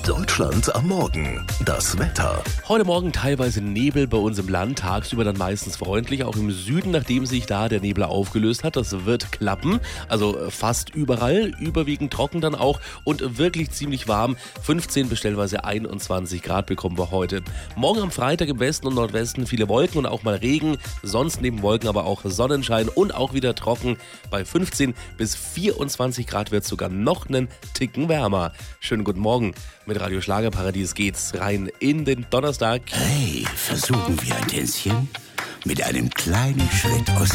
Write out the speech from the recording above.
Deutschland am Morgen. Das Wetter. Heute Morgen teilweise Nebel bei uns im Land, tagsüber dann meistens freundlich, auch im Süden, nachdem sich da der Nebel aufgelöst hat. Das wird klappen, also fast überall, überwiegend trocken dann auch und wirklich ziemlich warm. 15 bis stellenweise 21 Grad bekommen wir heute. Morgen am Freitag im Westen und Nordwesten viele Wolken und auch mal Regen, sonst neben Wolken aber auch Sonnenschein und auch wieder trocken. Bei 15 bis 24 Grad wird es sogar noch einen Ticken wärmer. Schönen guten Morgen. Mit Radio Schlagerparadies geht's rein in den Donnerstag. Hey, versuchen wir ein Tänzchen? Mit einem kleinen Schritt aus